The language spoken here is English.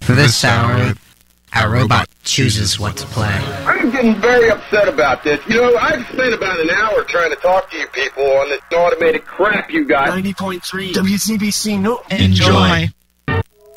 For this hour, our robot chooses what to play. I'm getting very upset about this. You know, I've spent about an hour trying to talk to you people on this automated crap you got. 90.3 WCBC. No, Enjoy.